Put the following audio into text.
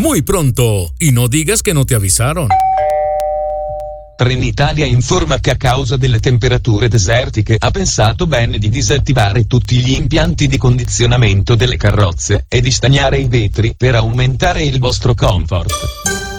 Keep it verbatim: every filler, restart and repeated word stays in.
muy pronto. Y no digas que no te avisaron. Trenitalia informa che a causa delle temperature desertiche ha pensato bene di disattivare tutti gli impianti di condizionamento delle carrozze e di stagnare i vetri per aumentare il vostro comfort.